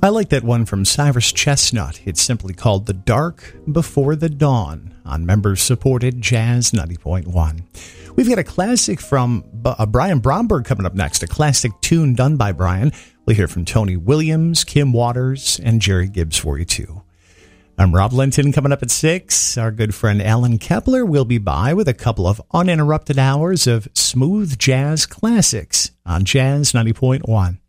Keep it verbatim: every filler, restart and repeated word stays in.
I like that one from Cyrus Chestnut. It's simply called The Dark Before the Dawn on members-supported Jazz ninety point one. We've got a classic from uh, Brian Bromberg coming up next, a classic tune done by Brian. We'll hear from Tony Williams, Kim Waters, and Jerry Gibbs for you, too. I'm Rob Linton. Coming up at six, our good friend Alan Kepler will be by with a couple of uninterrupted hours of smooth jazz classics on Jazz ninety point one.